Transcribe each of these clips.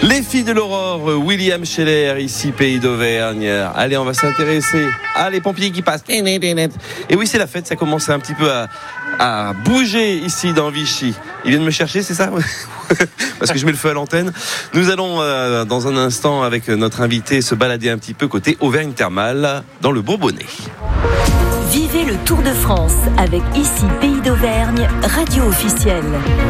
Les filles de l'aurore, William Scheller, ici Pays d'Auvergne. Allez, on va s'intéresser à les pompiers qui passent. Et oui, c'est la fête, ça commence un petit peu à bouger ici dans Vichy. Ils viennent me chercher, c'est ça? Parce que je mets le feu à l'antenne. Nous allons dans un instant avec notre invité se balader un petit peu côté Auvergne Thermale dans le Bourbonnais. Vivez le Tour de France avec ici Pays d'Auvergne, radio officielle.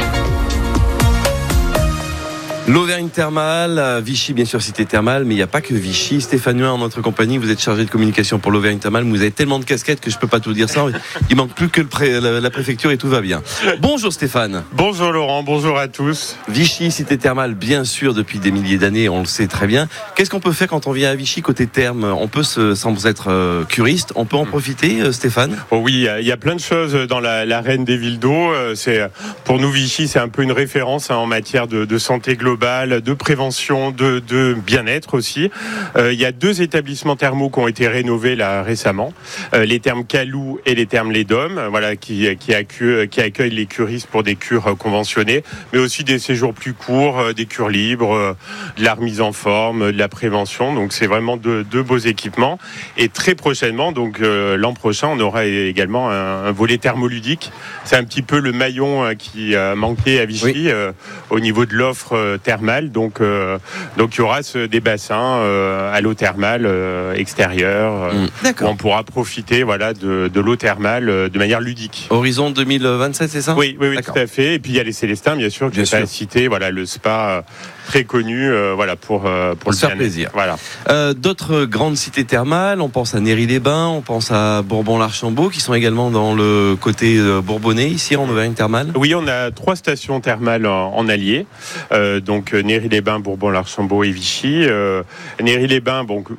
L'Auvergne Thermale, Vichy bien sûr cité thermale, mais il n'y a pas que Vichy. Stéphane Huin en notre compagnie, vous êtes chargé de communication pour l'Auvergne Thermale, vous avez tellement de casquettes que je ne peux pas tout dire ça. Il manque plus que la préfecture et tout va bien. Bonjour Stéphane. Bonjour Laurent, bonjour à tous. Vichy, cité thermale, bien sûr depuis des milliers d'années, on le sait très bien. Qu'est-ce qu'on peut faire quand on vient à Vichy côté terme? On peut, sans être curiste, on peut en profiter Stéphane? Oh oui, il y a plein de choses dans l'arène des villes d'eau. Pour nous Vichy, c'est un peu une référence en matière de santé globale, de prévention, de bien-être aussi. Il y a 2 établissements thermaux qui ont été rénovés là récemment, les thermes Calou et les thermes Les Dômes, voilà, qui accueillent les curistes pour des cures conventionnées, mais aussi des séjours plus courts, des cures libres, de la remise en forme, de la prévention. Donc c'est vraiment deux beaux équipements. Et très prochainement, donc l'an prochain, on aura également un volet thermoludique. C'est un petit peu le maillon qui manquait à Vichy, oui. Au niveau de l'offre thermale. Donc il y aura des bassins à l'eau thermale extérieure où on pourra profiter de l'eau thermale de manière ludique. Horizon 2027, c'est ça? Oui, tout à fait. Et puis il y a les Célestins, bien sûr, que je n'ai pas cité. Voilà, le spa très connu, pour le faire plaisir. Voilà. D'autres grandes cités thermales, on pense à Néry-les-Bains, on pense à Bourbon-l'Archambault, qui sont également dans le côté bourbonnais, ici en Auvergne Thermale. Oui, on a 3 stations thermales en Allier, donc Néry-les-Bains, Bourbon-l'Archambault et Vichy. Néry-les-Bains,